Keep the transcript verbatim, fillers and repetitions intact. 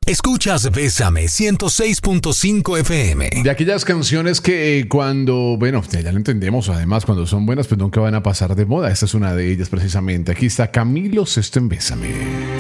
Escuchas Bésame ciento seis punto cinco F M. De aquellas canciones que eh, cuando, bueno, ya lo entendemos, además cuando son buenas pues nunca van a pasar de moda. Esta es una de ellas precisamente. Aquí está Camilo Sesto en Bésame.